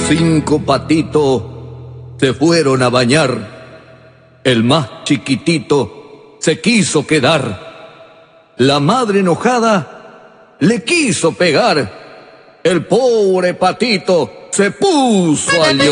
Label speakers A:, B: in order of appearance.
A: 5 patitos se fueron a bañar. El más chiquitito se quiso quedar. La madre enojada le quiso pegar. El pobre patito se puso a llorar.